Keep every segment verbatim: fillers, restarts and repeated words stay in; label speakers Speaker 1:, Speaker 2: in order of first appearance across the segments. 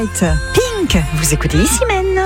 Speaker 1: Pink, vous écoutez Ici Mène.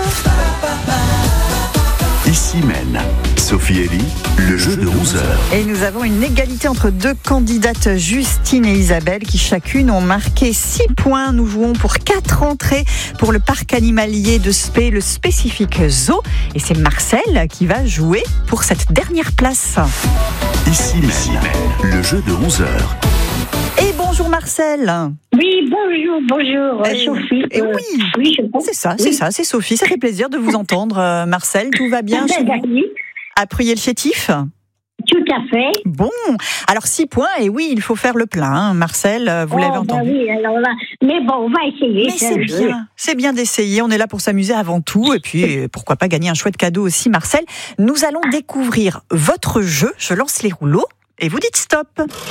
Speaker 2: Ici Mène, Sophie Elie, le jeu de onze heures.
Speaker 1: Et nous avons une égalité entre deux candidates, Justine et Isabelle, qui chacune ont marqué six points. Nous jouons pour quatre entrées pour le parc animalier de Spé, le Spécifique Zoo. Et c'est Marcel qui va jouer pour cette dernière place.
Speaker 2: Ici Mène, le jeu de onze heures.
Speaker 1: Et bonjour Marcel.
Speaker 3: Oui, bonjour, bonjour,
Speaker 1: Et,
Speaker 3: Sophie.
Speaker 1: Et
Speaker 3: Euh,
Speaker 1: oui,
Speaker 3: oui, je pense.
Speaker 1: c'est ça, c'est
Speaker 3: Oui.
Speaker 1: ça, c'est Sophie. Ça fait plaisir de vous entendre, euh, Marcel. Tout va bien chez vous?
Speaker 3: Oui,
Speaker 1: Après le chétif?
Speaker 3: tout à fait.
Speaker 1: Bon, alors six points, et oui, il faut faire le plein, hein. Marcel, euh, vous
Speaker 3: Oh,
Speaker 1: l'avez
Speaker 3: bah
Speaker 1: entendu.
Speaker 3: oui, alors là, mais bon, on va essayer.
Speaker 1: Mais c'est bien, c'est bien d'essayer, on est là pour s'amuser avant tout, et puis euh, pourquoi pas gagner un chouette cadeau aussi, Marcel. Nous allons découvrir votre jeu, je lance les rouleaux, et vous dites stop.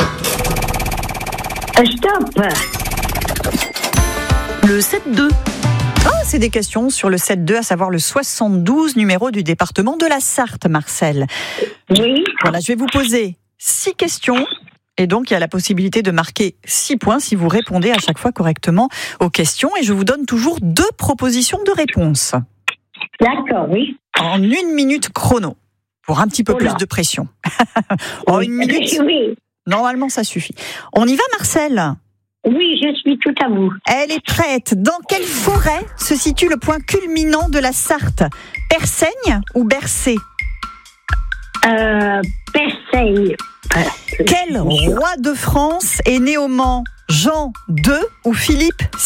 Speaker 3: Euh, stop.
Speaker 1: Le sept deux. Ah, c'est des questions sur le sept deux, à savoir le soixante-douze, numéro du département de la Sarthe, Marcel.
Speaker 3: Oui.
Speaker 1: Voilà, je vais vous poser six questions. Et donc, il y a la possibilité de marquer six points si vous répondez à chaque fois correctement aux questions. Et je vous donne toujours deux propositions de réponse.
Speaker 3: D'accord, oui.
Speaker 1: En une minute chrono. Pour un petit peu
Speaker 3: Oula.
Speaker 1: plus de pression. En une minute,
Speaker 3: Oui.
Speaker 1: normalement, ça suffit. On y va, Marcel?
Speaker 3: Oui, je suis tout à vous.
Speaker 1: Elle est prête. Dans quelle forêt se situe le point culminant de la Sarthe? Persaigne ou Bercé?
Speaker 3: Euh, Perseille.
Speaker 1: Quel roi de France est né au Mans? Jean deux ou Philippe